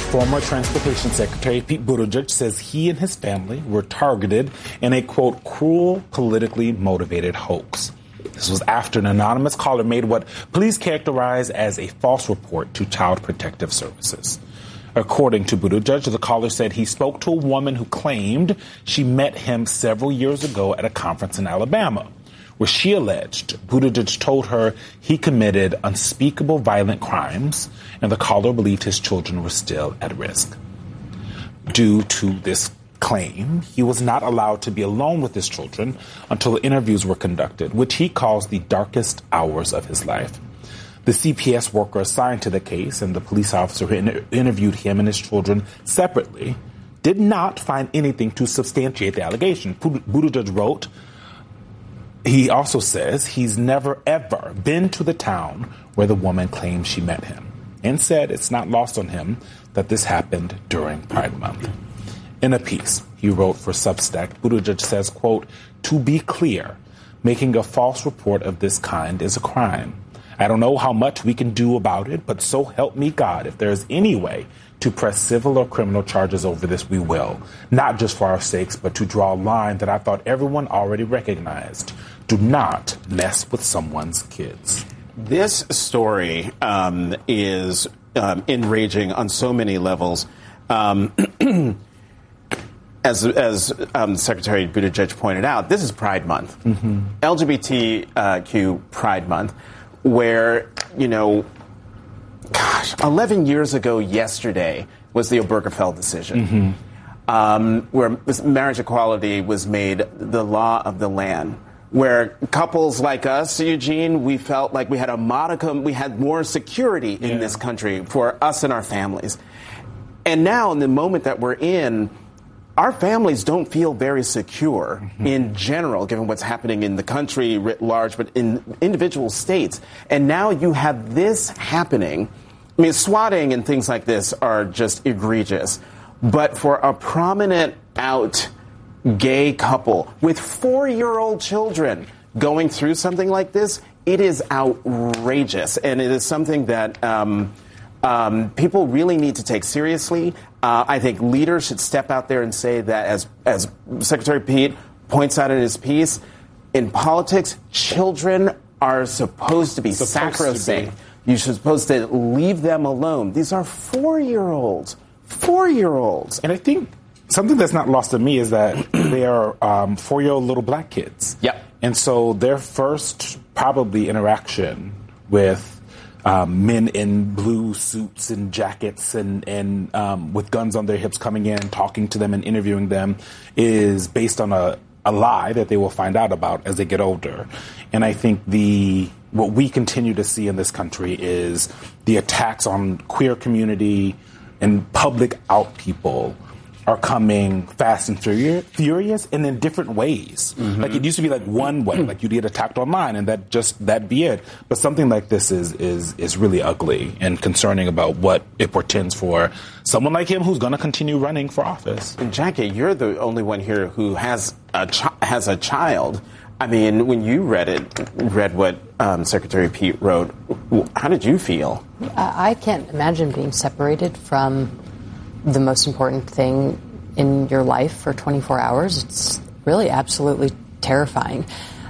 Former Transportation Secretary Pete Buttigieg says he and his family were targeted in a, quote, cruel, politically motivated hoax. This was after an anonymous caller made what police characterize as a false report to Child Protective Services. According to Buttigieg, the caller said he spoke to a woman who claimed she met him several years ago at a conference in Alabama, where she alleged Buttigieg told her he committed unspeakable violent crimes, and the caller believed his children were still at risk. Due to this claim, he was not allowed to be alone with his children until the interviews were conducted, which he calls the darkest hours of his life. The CPS worker assigned to the case and the police officer who interviewed him and his children separately did not find anything to substantiate the allegation. Buttigieg wrote, he also says he's never, ever been to the town where the woman claims she met him, and said it's not lost on him that this happened during Pride Month. In a piece he wrote for Substack, Buttigieg says, quote, "To be clear, making a false report of this kind is a crime. I don't know how much we can do about it, but so help me God, if there is any way to press civil or criminal charges over this, we will. Not just for our sakes, but to draw a line that I thought everyone already recognized. Do not mess with someone's kids." This story is enraging on so many levels. As Secretary Buttigieg pointed out, this is Pride Month, LGBTQ Pride Month, where, 11 years ago yesterday was the Obergefell decision, where marriage equality was made the law of the land, where couples like us, Eugene, we felt like we had a modicum, we had more security in this country for us and our families. And now, in the moment that we're in, our families don't feel very secure in general, given what's happening in the country writ large, but in individual states. And now you have this happening. I mean, swatting and things like this are just egregious. But for a prominent out gay couple with 4-year-old children going through something like this, it is outrageous. And it is something that people really need to take seriously. I think leaders should step out there and say that, as Secretary Pete points out in his piece, in politics, children are supposed to be sacrosanct. You're supposed to leave them alone. These are 4-year-olds. 4-year-olds. And I think something that's not lost on me is that they are 4-year-old little black kids. Yep. And so their first probably interaction with men in blue suits and jackets and with guns on their hips coming in, talking to them and interviewing them is based on a lie that they will find out about as they get older. And I think what we continue to see in this country is the attacks on queer community and public out people are coming fast and furious and in different ways. Like it used to be like one way, like you'd get attacked online and that'd be it. But something like this is really ugly and concerning about what it portends for someone like him who's going to continue running for office. And Jackie, you're the only one here who has a child. I mean, when you read what Secretary Pete wrote, how did you feel? I can't imagine being separated from the most important thing in your life for 24 hours. It's really absolutely terrifying.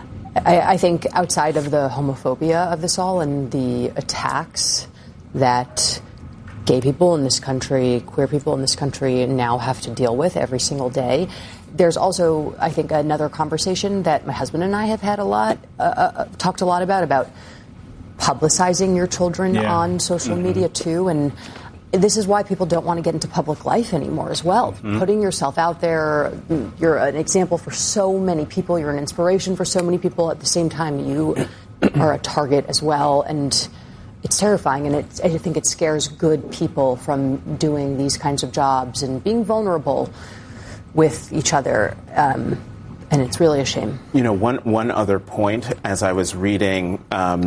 I think outside of the homophobia of this all and the attacks that gay people in this country, queer people in this country now have to deal with every single day, there's also, I think, another conversation that my husband and I have had talked a lot about publicizing your children on social media too. And this is why people don't want to get into public life anymore as well. Putting yourself out there, you're an example for so many people, you're an inspiration for so many people. At the same time, you are a target as well. And it's terrifying, and I think it scares good people from doing these kinds of jobs and being vulnerable with each other. And it's really a shame. One other point, as I was reading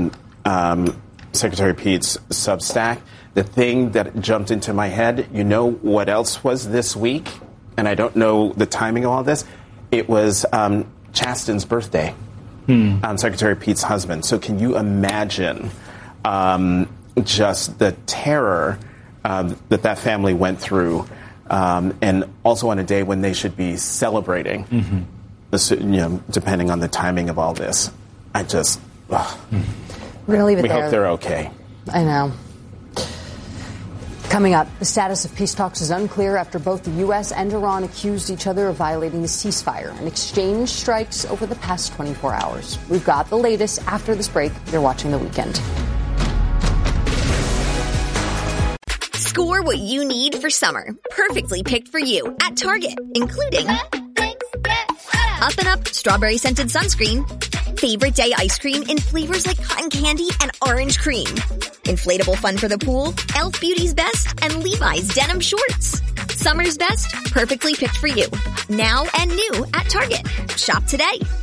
Secretary Pete's Substack, the thing that jumped into my head, what else was this week? And I don't know the timing of all this. It was Chasten's birthday, Secretary Pete's husband. So can you imagine just the terror that family went through, and also on a day when they should be celebrating, depending on the timing of all this. I just, we're going to leave it we there. hope they're okay. I know. Coming up, the status of peace talks is unclear after both the U.S. and Iran accused each other of violating the ceasefire and exchanged strikes over the past 24 hours. We've got the latest after this break. You're watching The Weekend. Score what you need for summer. Perfectly picked for you at Target, including Up and Up strawberry scented sunscreen, favorite day ice cream in flavors like cotton candy and orange cream, inflatable fun for the pool, Elf Beauty's Best, and Levi's denim shorts. Summer's best, perfectly picked for you. Now and new at Target. Shop today.